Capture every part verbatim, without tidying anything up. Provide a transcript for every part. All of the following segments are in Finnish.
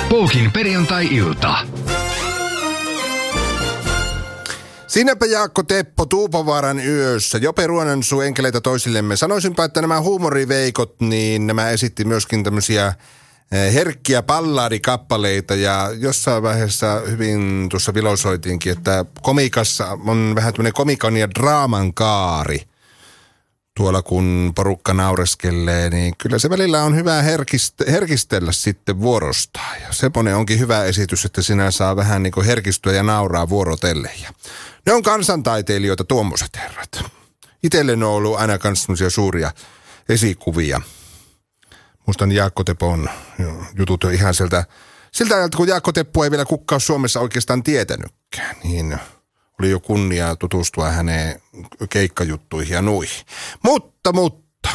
Poukin perjantai-ilta. Siinäpä Jaakko Teppo Tuupovaaran yössä. Jope Ruonansuu enkeleitä toisillemme. Sanoisinpa, että nämä huumoriveikot, niin nämä esitti myöskin tämmöisiä herkkiä pallaadikappaleita. Ja jossain vaiheessa hyvin tuossa filosoitiinkin, että komikassa on vähän tämmöinen komikan ja draaman kaari. Tuolla kun porukka naureskelee, niin kyllä se välillä on hyvä herkist- herkistellä sitten vuorostaan. Ja semmoinen onkin hyvä esitys, että sinä saa vähän niin kuin herkistyä ja nauraa vuorotelle. Ja ne on kansantaiteilijoita tuommoiset herrat. Itselleni on ollut aina kans semmoisia suuria esikuvia. Muistan Jaakko Tepon jutut jo ihan sieltä, siltä ajalta, kun Jaakko Teppo ei vielä kukaan Suomessa oikeastaan tietänytkään, niin oli jo kunnia tutustua hänen keikkajuttuihin ja nuihin. Mutta, mutta,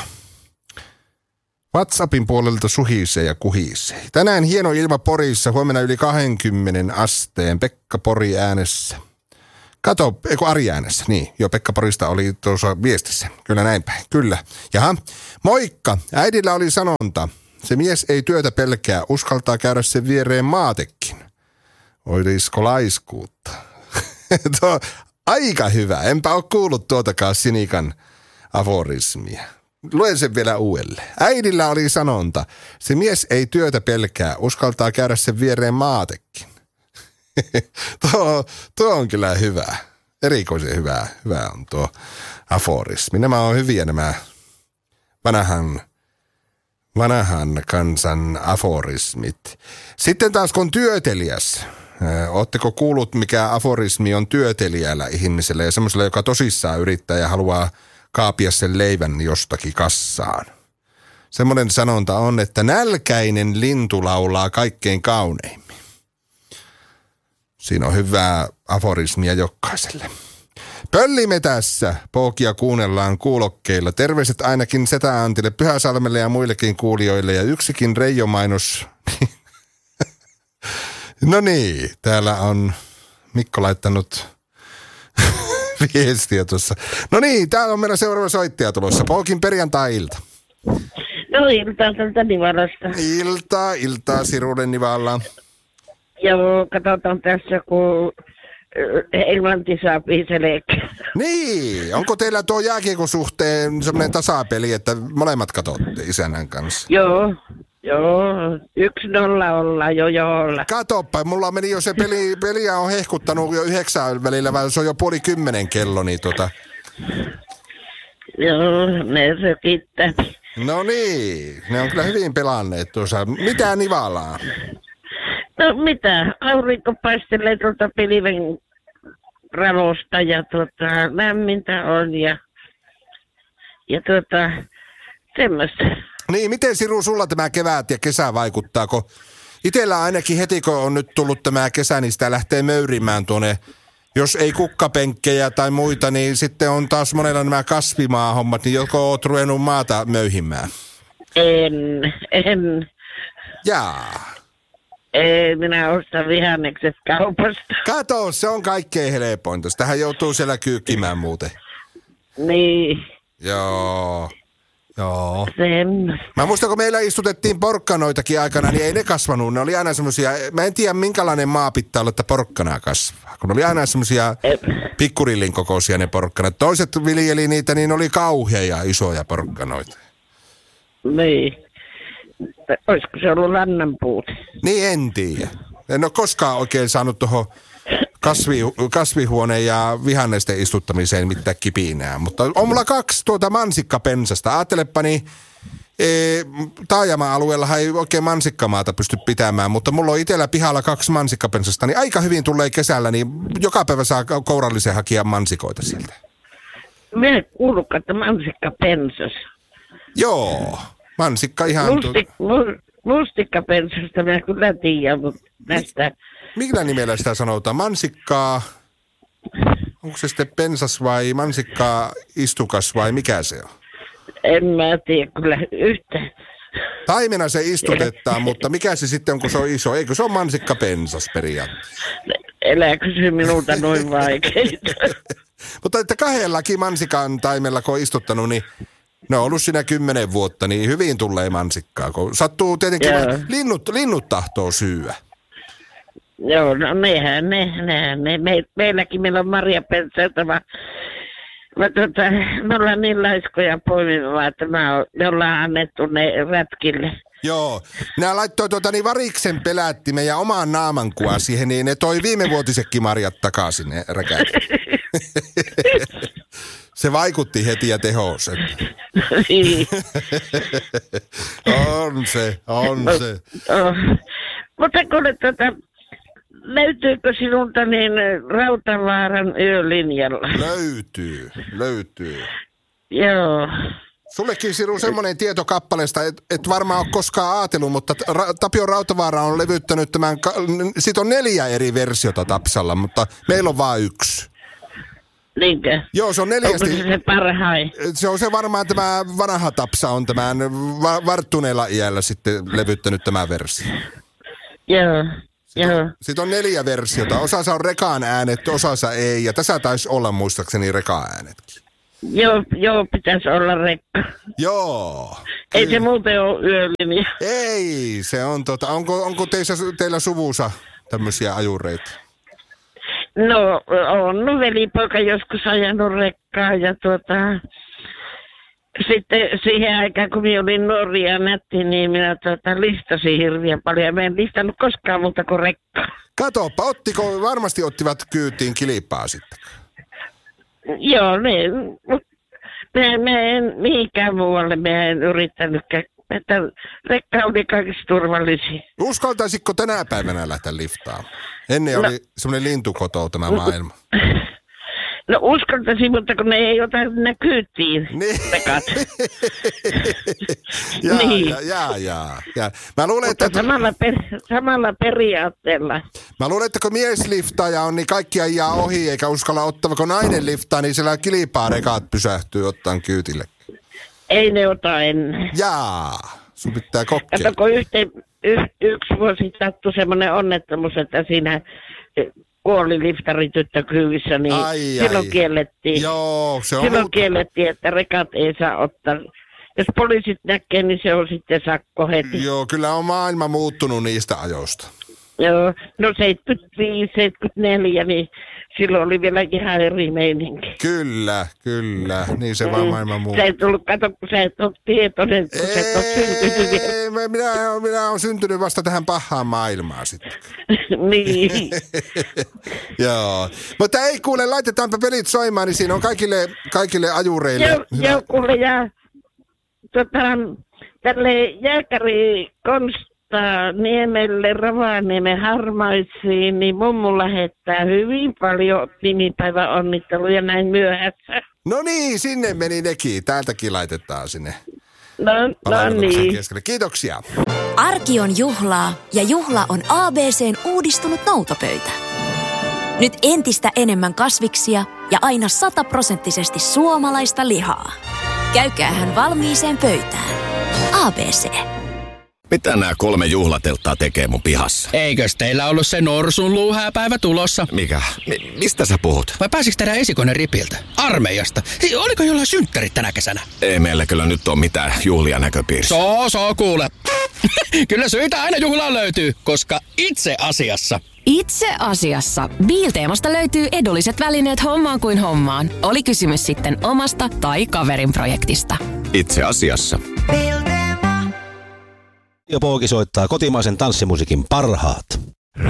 WhatsAppin puolelta suhisee ja kuhisee. Tänään hieno ilma Porissa, huomenna yli kaksikymmentä asteen, Pekka Pori äänessä. Kato, eikö Ari äänessä, niin. Joo, Pekka Porista oli tuossa viestissä. Kyllä näin päin, kyllä. Jaha, moikka. Äidillä oli sanonta. Se mies ei työtä pelkää, uskaltaa käydä sen viereen maatekin. Olisiko laiskuutta? Tuo aika hyvä. Enpä ole kuullut tuotakaan Sinikan aforismia. Luen sen vielä uudelleen. Äidillä oli sanonta. Se mies ei työtä pelkää, uskaltaa käydä sen viereen maatekin. tuo, tuo on kyllä hyvä. Erikoisen hyvä, hyvä on tuo aforismi. Nämä on hyviä nämä vanhan, vanhan kansan aforismit. Sitten taas kun on työtelijäs. Ootteko kuullut, mikä aforismi on työtelijällä ihmiselle ja semmoiselle, joka tosissaan yrittää ja haluaa kaapia sen leivän jostakin kassaan? Semmoinen sanonta on, että nälkäinen lintu laulaa kaikkein kauneimmin. Siinä on hyvää aforismia jokaiselle. Pöllimetässä Poukia kuunnellaan kuulokkeilla. Terveiset ainakin Setä Antille, Pyhäsalmelle ja muillekin kuulijoille ja yksikin Reijo-mainos. No niin, täällä on Mikko laittanut viestiä tuossa. No niin, täällä on meidän seuraava soittaja tulossa. Poukin perjantai-ilta. No iltaa tältä Nivalasta. Iltaa, iltaa Siruuden Nivalla. Joo, katsotaan tässä, kun Englanti saa selkeä. Niin, onko teillä tuo jääkiekon suhteen semmoinen tasapeli, että molemmat katsotte isänän kanssa? Joo, joo, yksi nolla ollaan jo jolla. Katoppa, mulla meni jo se peli, peliä on hehkuttanut jo yhdeksän välillä, vai se on jo puoli kymmenen kello, niin tota. Joo, ne sökittää. No niin, ne on kyllä hyvin pelanneet tuossa. Mitä Nivalaa? No mitä, aurinko paistelee tuolta pilven ravosta ja tuota, lämmintä on ja, ja tuota, semmoista. Niin, miten Siru sulla tämä kevät ja kesä vaikuttaa, kun itsellä ainakin heti kun on nyt tullut tämä kesä, niin sitä lähtee möyrimään tuonne, jos ei kukkapenkkejä tai muita, niin sitten on taas monella nämä kasvimaahommat, niin joko oot ruvennut maata möyhimään? En, en. Jaa. Ei, minä ostan vihannekset kaupasta. Kato, se on kaikkein helpointa. Tähän joutuu siellä kyykkimään muuten. Niin. Joo. Joo. Sen. Mä muistan, kun meillä istutettiin porkkanoitakin aikana, niin ei ne kasvanut. Ne oli aina semmosia, mä en tiedä minkälainen maa pitää olla, että porkkanaa kasvaa. Kun ne oli aina semmosia pikkurillin kokoisia ne porkkanat. Toiset viljeli niitä, niin oli kauheia isoja porkkanoita. Niin. Olisiko se ollut lannanpuute? Niin, en tiedä. En ole koskaan oikein saanut tuohon kasvi, kasvihuoneen ja vihannesten istuttamiseen mitään kipinää. Mutta on mulla kaksi tuota mansikkapensasta. Ajattelepa, niin e, taajama-alueellahan ei oikein mansikkamaata pysty pitämään, mutta mulla on itsellä pihalla kaksi mansikkapensasta, niin aika hyvin tulee kesällä, niin joka päivä saa kourallisen hakea mansikoita sieltä. Mä en kuullutkaan, että mansikkapensas. Joo. Mansikka ihan... Lustik, lustikkapensasta minä kyllä tiedän, mutta näistä... Millä nimellä sitä sanotaan? Mansikkaa... Onko se sitten pensas vai mansikkaa istukas vai mikä se on? En mä tiedä kyllä yhtä. Taimena se istutetaan, mutta mikä se sitten on, kun se on iso? Eikö se ole mansikkapensas periaatteessa? Elää kysy minulta noin vaikeita. Mutta että kahdellakin mansikan taimella, kun on istuttanut, niin Ne on ollut siinä kymmenen vuotta, niin hyvin tulee mansikkaa. Kun sattuu tietenkin, linnut, linnut tahtoo syyä. Joo, no nehän, ne, ne, ne. Me, meilläkin meillä on marjapensaita, vaan mä, tota, me ollaan niin laiskoja poimivaa, että mä, me ollaan annettu ne rätkille. Joo, minä laittoin tuota niin variksen pelättimen ja omaan naamankuvan siihen, niin ne toi viimevuotisetkin marjat takaisin, ne räkät. Se vaikutti heti ja tehos. on se, on se. Oh. Mutta kun tuota, löytyykö sinulta niin Rautavaaran yölinjalla? Löytyy, löytyy. Joo. Sullekin Siru semmoinen tieto kappaleesta, et, et varmaan ole koskaan ajatellut, mutta Ra- Tapio Rautavaara on levyttänyt tämän, ka- siitä on neljä eri versiota Tapsalla, mutta meillä on vain yksi. Niinkö? Joo, se on neljästi. Onko se se parhain? Se on se varmaan tämä vanha Tapsa on tämän va- varttuneella iällä sitten levyttänyt tämä versio. Joo. Joo. Sitten on neljä versiota. Osassa on rekaan äänet, osassa ei. Ja tässä taisi olla muistaakseni rekaan äänetkin. Joo, joo, pitäisi olla rekka. Joo. Ei se muuten ole yölinja. Ei, se on tota, onko, onko teissä, teillä suvussa tämmöisiä ajureita? No, on no, velipoika joskus ajanut rekkaa ja tuota... Sitten siihen aikaan, kun minä olin nuori ja nätti, niin minä tuota, listasin hirveän paljon. Mä en listannut koskaan muuta kuin rekkaa. Katoppa, ottiko, varmasti ottivat kyytiin kilpaa sitten? Joo, ne, mä, mä en mihinkään muualle, mä en yrittänytkään. Että rekka oli kaikista turvallisin. Uskaltaisitko tänä päivänä lähteä liftaamaan? Ennen no, oli semmoinen lintukoto tämä maailma. No uskaltaisin, mutta kun ne ei ota ne kyytiin, niin. rekat. jaa, niin. jaa, jaa, jaa, jaa. Mä luulen, mutta että... samalla, per, samalla periaatteella. Mä luulen, että kun miesliftaaja on, niin kaikkia jää ohi, eikä uskalla ottaa, kun nainen liftaa, niin siellä kilpaa rekat pysähtyy ottaan kyytille. Ei ne ota ennen. Jaa, sun pitää kokea. Kato, kun yhteen, y, yksi vuosi sattui semmoinen onnettomuus, että siinä... kuoli liftarityttö kyyvissä, niin ai, silloin ai. kiellettiin. Joo, se on silloin muuta. kiellettiin, että rekat ei saa ottaa. Jos poliisit näkee, niin se on sitten sakko heti. Joo, kyllä on maailma muuttunut niistä ajoista. Joo, no seitsemänkymmentäviisi seitsemänkymmentäneljä, niin silloin oli vielä ihan eri meininki. Kyllä, kyllä, niin se vaan maailma muuttuu. Sä et ollut, kato, kun sä et ole tietoinen, kun sä et ole syntynyt vielä. Minä, minä olen syntynyt vasta tähän pahaan maailmaan sitten. niin. Joo, mutta ei kuule, laitetaanpa pelit soimaan, niin siinä on kaikille, kaikille ajureille. Joo, joo kuule, ja tota, tälle jääkäri Konsta Niemelle Rovaniemen Harmaisiin, niin mummu lähettää hyvin paljon nimipäivän onnitteluja näin myöhässä. No niin, sinne meni nekin. Täältäkin laitetaan sinne. No, no niin. Keskelle. Kiitoksia. Arki on juhlaa ja juhla on A B C:n uudistunut noutopöytä. Nyt entistä enemmän kasviksia ja aina sataprosenttisesti suomalaista lihaa. Käykäähän valmiiseen pöytään. A B C. Mitä nämä kolme juhlatelttaa tekee mun pihassa? Eikös teillä ollut se norsun luuhääpäivä tulossa? Mikä? Mi- mistä sä puhut? Vai pääsikö tehdä esikoinen ripiltä? Armeijasta? Siis oliko jollain synttärit tänä kesänä? Ei meillä kyllä nyt ole mitään juhlia näköpiirissä. Soo, soo, kuule. Kyllä syitä aina juhlaan löytyy, koska itse asiassa... Itse asiassa Biilteemasta löytyy edulliset välineet hommaan kuin hommaan. Oli kysymys sitten omasta tai kaverin projektista. Itse asiassa. Ja Pooki soittaa kotimaisen tanssimusiikin parhaat.